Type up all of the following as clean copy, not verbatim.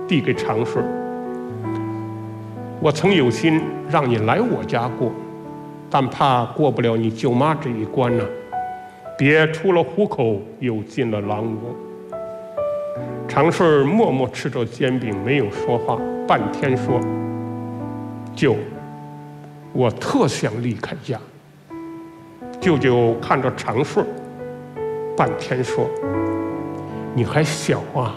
递给长顺：“我曾有心让你来我家过，但怕过不了你舅妈这一关呢，别出了虎口又进了狼窝。”长顺默默吃着煎饼，没有说话，半天说：“舅，我特想离开家。”舅舅看着长顺，半天说：“你还小啊，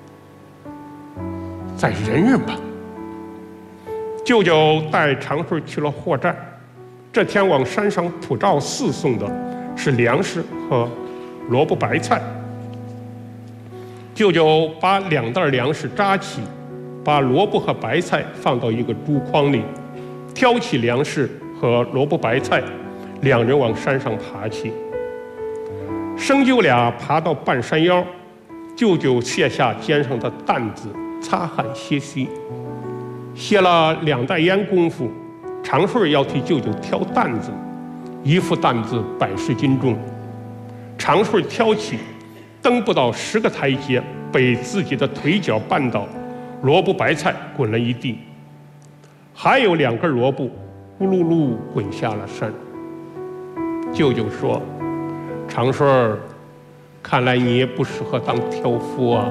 再忍忍吧。”舅舅带长顺去了货站，这天往山上普照寺送的是粮食和萝卜白菜。舅舅把2袋粮食扎起，把萝卜和白菜放到一个竹筐里，挑起粮食和萝卜白菜，2人往山上爬去。生舅俩爬到半山腰，舅舅卸下肩上的担子，擦汗歇息。歇了2袋烟功夫，长顺要替舅舅挑担子，一副担子100斤重。长顺挑起，登不到10个台阶，被自己的腿脚绊倒，萝卜白菜滚了一地，还有2根萝卜咕噜噜滚下了山。舅舅说：“长顺，看来你也不适合当挑夫啊。”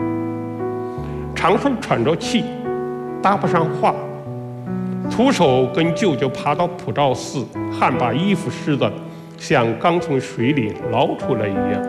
长顺喘着气，搭不上话，徒手跟舅舅爬到普照寺，汗把衣服湿的像刚从水里捞出来一样。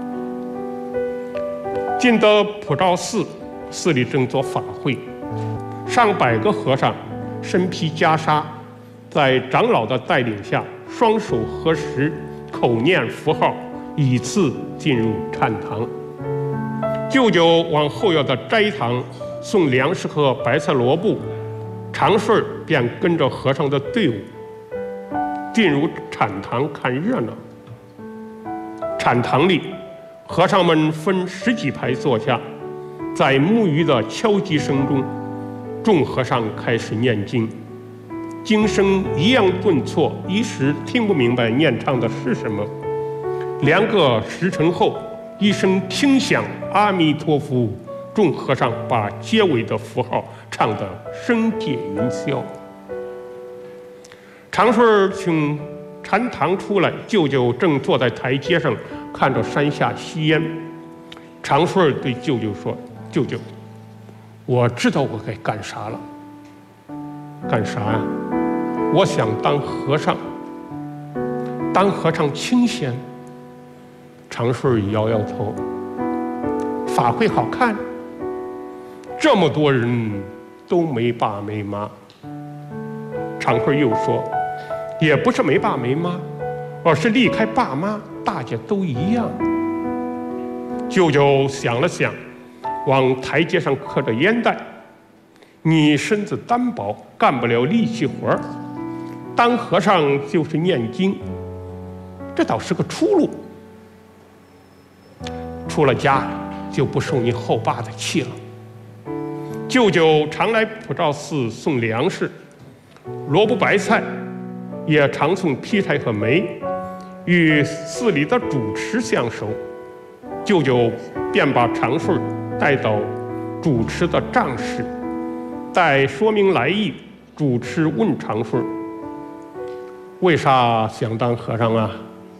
进得普照寺，寺里正做法会，上百个和尚身披袈裟，在长老的带领下，双手合十，口念符号，依次进入禅堂。舅舅往后院的斋堂送粮食和白菜萝卜，长顺便跟着和尚的队伍进入禅堂看热闹。禅堂里，和尚们分10几排坐下，在木鱼的敲击声中，众和尚开始念经。经声一样顿挫，一时听不明白念唱的是什么。2个时辰后，一声轻响阿弥陀佛，众和尚把结尾的符号唱得声解云霄。长顺请禅堂出来，舅舅正坐在台阶上看着山下吸烟。长顺对舅舅说：“舅舅，我知道我该干啥了。”“干啥呀？”“我想当和尚。”“当和尚清闲。”长顺摇摇头。“法会好看，这么多人都没爸没妈。”长顺又说：“也不是没爸没妈，而是离开爸妈，大家都一样。”舅舅想了想，往台阶上磕着烟袋：“你身子单薄，干不了力气活，当和尚就是念经，这倒是个出路。出了家就不受你后爸的气了。”舅舅常来普照寺送粮食、萝卜白菜，也常送劈柴和煤，与寺里的主持相熟。舅舅便把长顺带到主持的帐室，待说明来意。主持问长顺：“为啥想当和尚啊？”“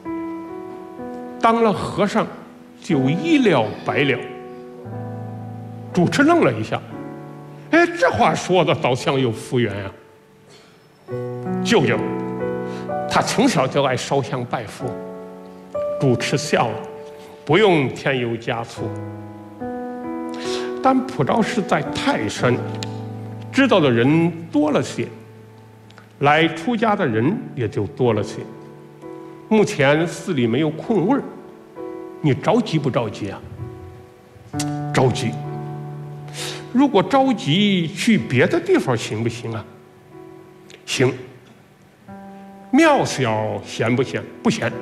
当了和尚就一了百了。”主持愣了一下：“哎，这话说的倒像有福缘啊。”舅舅他从小就爱烧香拜佛。主持笑了：“不用添油加醋，但普照寺在泰山，知道的人多了些，来出家的人也就多了些。目前寺里没有空位，你着急不着急啊？”“着急。如果着急，去别的地方行不行啊？”“行。庙小闲不闲？不闲。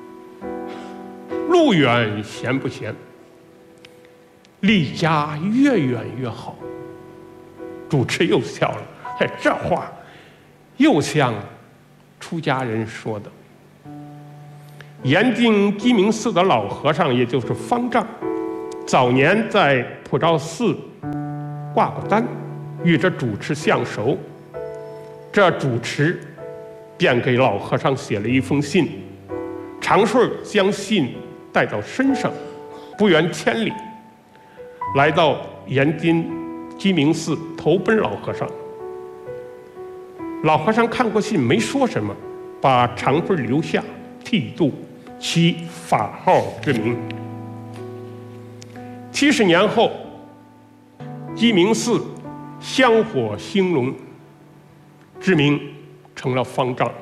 路远闲不闲？离家越远越好。”主持又笑了：“嘿，这话又像出家人说的。”严定鸡鸣寺的老和尚，也就是方丈，早年在普照寺挂过单，与这主持相熟。这主持便给老和尚写了一封信，长顺将信带到身上，不远千里，来到延津鸡鸣寺投奔老和尚。老和尚看过信，没说什么，把长顺留下，剃度，其法号之名。70年后，鸡鸣寺香火兴隆，志明成了方丈。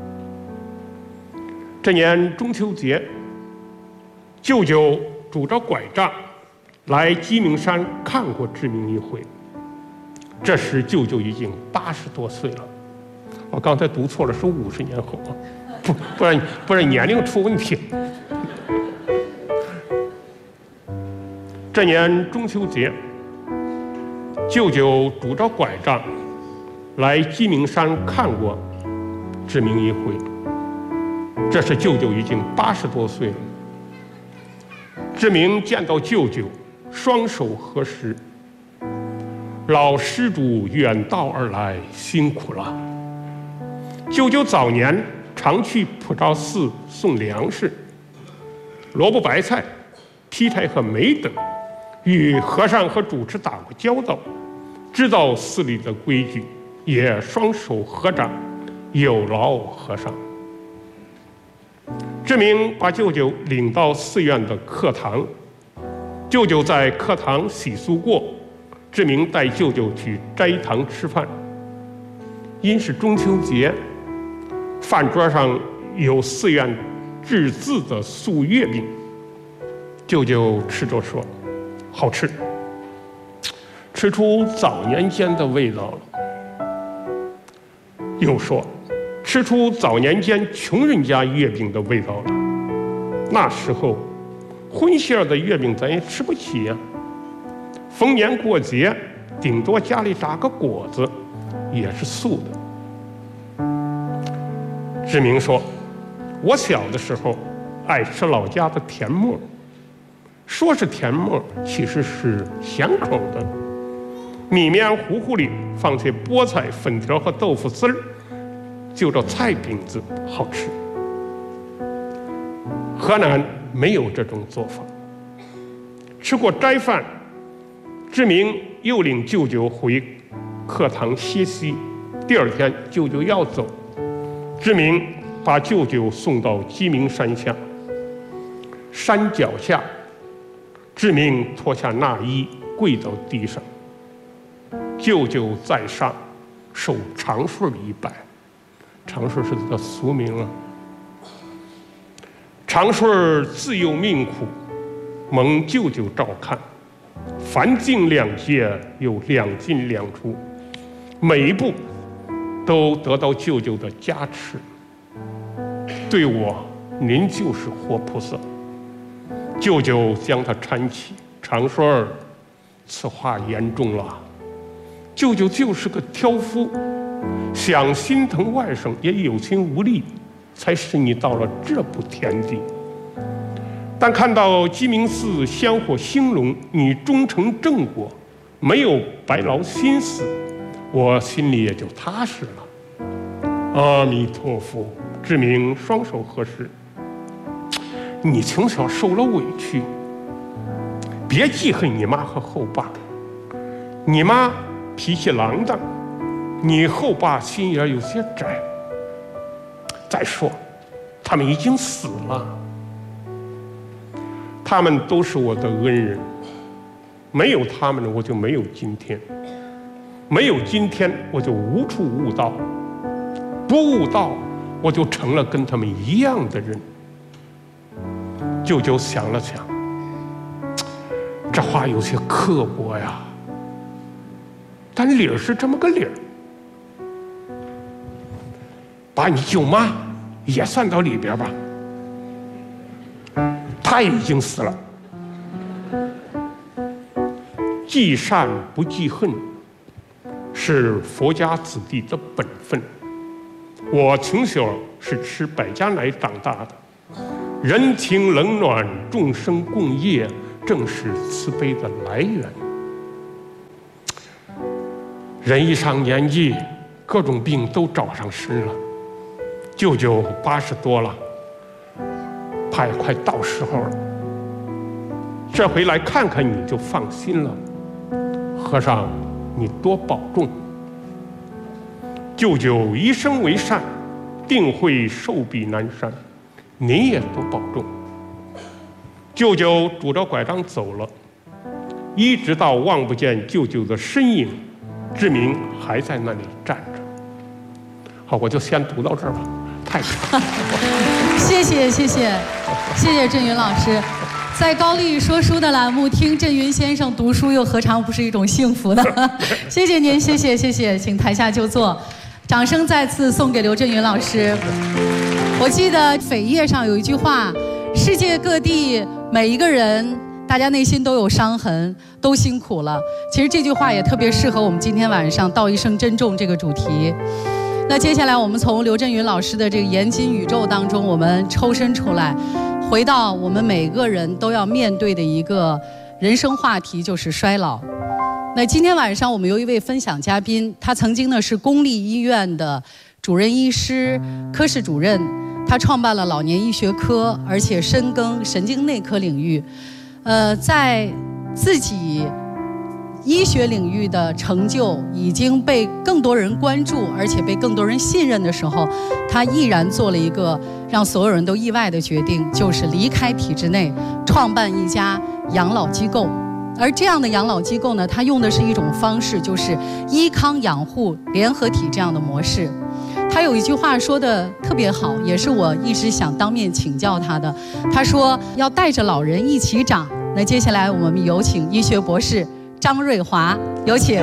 这年中秋节，舅舅拄着拐杖来鸡鸣山看过志明一回。这时舅舅已经80多岁了，我刚才读错了，是50年后啊，不然年龄出问题。这年中秋节，舅舅拄着拐杖来鸡鸣山看过志明一回。这时舅舅已经80多岁了。志明见到舅舅，双手合十：“老施主远道而来，辛苦了。”舅舅早年常去普照寺送粮食，萝卜白菜、劈柴和煤等，与和尚和主持打过交道，知道寺里的规矩，也双手合掌，有劳和尚。志明把舅舅领到寺院的课堂，舅舅在课堂洗漱过，志明带舅舅去斋堂吃饭。因是中秋节，饭桌上有寺院制制的素月饼，舅舅吃着说：“好吃，吃出早年间的味道了。”又说：“吃出早年间穷人家月饼的味道了。那时候，荤馅的月饼咱也吃不起呀。逢年过节，顶多家里炸个果子，也是素的。”志明说：“我小的时候爱吃老家的甜沫，说是甜沫，其实是咸口的。米面糊糊里放些菠菜、粉条和豆腐丝儿，就叫菜饼子，好吃。河南没有这种做法。”吃过斋饭，志明又领舅舅回课堂歇息。第二天，舅舅要走，志明把舅舅送到鸡鸣山下。山脚下，志明脱下衲衣，跪到地上。舅舅在上，受长顺一拜。长顺是他的俗名啊。长顺自幼命苦，蒙舅舅照看，凡进2届有2进2出，每一步都得到舅舅的加持。对我，您就是活菩萨。舅舅将他搀起：“长顺儿，此话严重了。舅舅就是个挑夫，想心疼外甥也有心无力，才使你到了这步田地。但看到鸡鸣寺香火兴隆，你终成正果，没有白劳心思，我心里也就踏实了。”阿弥陀佛。志明双手合十：“你从小受了委屈，别记恨你妈和后爸。你妈脾气浪荡，你后爸心眼有些窄。再说，他们已经死了。他们都是我的恩人，没有他们，我就没有今天；没有今天，我就无处悟道；不悟道，我就成了跟他们一样的人。”舅舅想了想，这话有些刻薄呀，但理儿是这么个理儿。把你舅妈也算到里边吧，她已经死了。记善不记恨，是佛家子弟的本分。我从小是吃百家奶长大的，人情冷暖，众生共业，正是慈悲的来源。 人一上年纪，各种病都找上身了。舅舅80多了，怕也快到时候了。这回来看看你就放心了，和尚，你多保重。舅舅一生为善，定会寿比南山，您也多保重。舅舅拄着拐杖走了，一直到望不见舅舅的身影，志明还在那里站着。好，我就先读到这儿吧，太长了。 谢谢振云老师。在高丽说书的栏目，听振云先生读书，又何尝不是一种幸福呢？谢谢您，谢谢，请台下就坐。掌声再次送给刘振云老师。我记得扉页上有一句话：世界各地每一个人，大家内心都有伤痕，都辛苦了。其实这句话也特别适合我们今天晚上道一声珍重这个主题。那接下来我们从刘震云老师的这个严谨宇宙当中，我们抽身出来，回到我们每个人都要面对的一个人生话题，就是衰老。那今天晚上我们有一位分享嘉宾，他曾经呢是公立医院的主任医师、科室主任，他创办了老年医学科，而且深耕神经内科领域。在自己医学领域的成就已经被更多人关注，而且被更多人信任的时候，他毅然做了一个让所有人都意外的决定，就是离开体制内，创办一家养老机构。而这样的养老机构呢，他用的是一种方式，就是医康养护联合体这样的模式。他有一句话说的特别好，也是我一直想当面请教他的。他说要带着老人一起长。那接下来我们有请医学博士张瑞华，有请。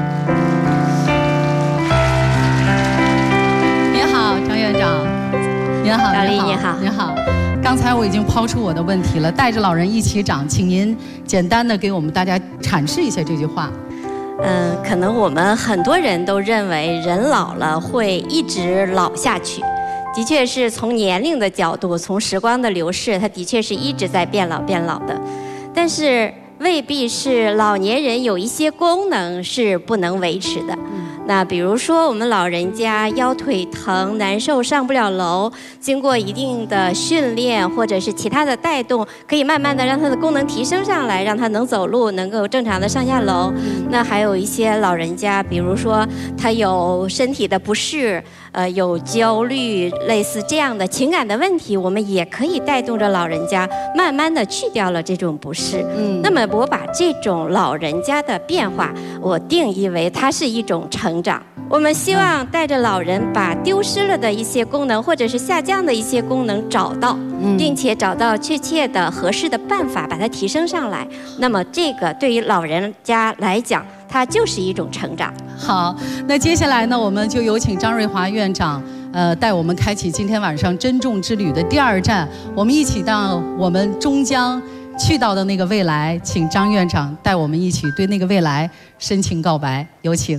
您好，张院长。您好， 高丽，你好， 您好。刚才我已经抛出我的问题了，带着老人一起长，请您简单的给我们大家阐释一下这句话。 可能我们很多人都认为人老了会一直老下去，的确是从年龄的角度，从时光的流逝，它的确是一直在变老的。但是未必是老年人有一些功能是不能维持的。那比如说我们老人家腰腿疼难受上不了楼，经过一定的训练或者是其他的带动，可以慢慢的让他的功能提升上来，让他能走路，能够正常的上下楼。那还有一些老人家，比如说他有身体的不适，有焦虑，类似这样的情感的问题，我们也可以带动着老人家慢慢的去掉了这种不适。那么我把这种老人家的变化，我定义为它是一种成长。我们希望带着老人把丢失了的一些功能，或者是下降的一些功能找到，并且找到确切的合适的办法把它提升上来。那么这个对于老人家来讲，它就是一种成长。 好，那接下来呢，我们就有请张瑞华院长，带我们开启今天晚上珍重之旅的第二站，我们一起到我们终将去到的那个未来，请张院长带我们一起对那个未来深情告白，有请。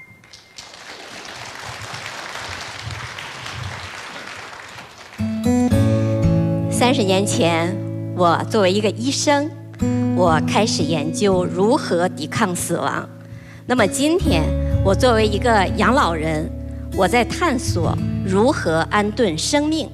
30年前，我作为一个医生，我开始研究如何抵抗死亡。那么今天，我作为一个养老人，我在探索如何安顿生命。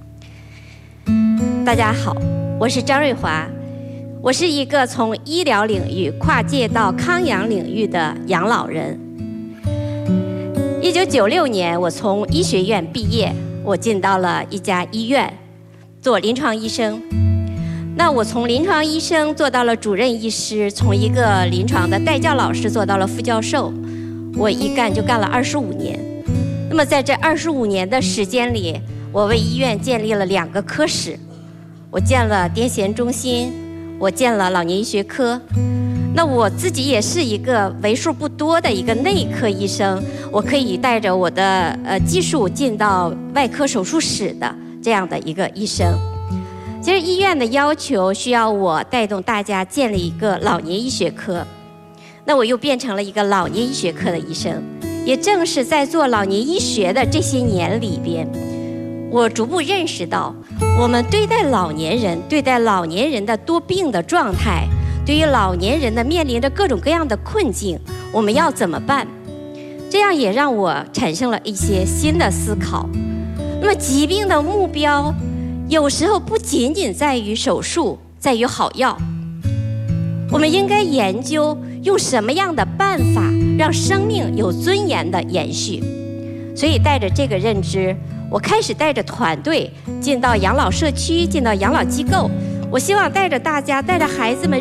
大家好，我是张瑞华，我是一个从医疗领域跨界到康养领域的养老人。1996年，我从医学院毕业，我进到了一家医院做临床医生。那我从临床医生做到了主任医师，从一个临床的代教老师做到了副教授，我一干就干了25年。那么在这25年的时间里，我为医院建立了2个科室，我建了癫痫中心，我建了老年医学科。那我自己也是一个为数不多的一个内科医生，我可以带着我的技术进到外科手术室的这样的一个医生。其实医院的要求需要我带动大家建立一个老年医学科，那我又变成了一个老年医学科的医生。也正是在做老年医学的这些年里边，我逐步认识到，我们对待老年人的多病的状态，对于老年人的面临着各种各样的困境，我们要怎么办？ 这样也让我产生了一些新的思考。那么疾病的目标有时候不仅仅在于手术，在于好药，我们应该研究用什么样的办法让生命有尊严的延续。所以带着这个认知，我开始带着团队进到养老社区，进到养老机构，我希望带着大家，带着孩子们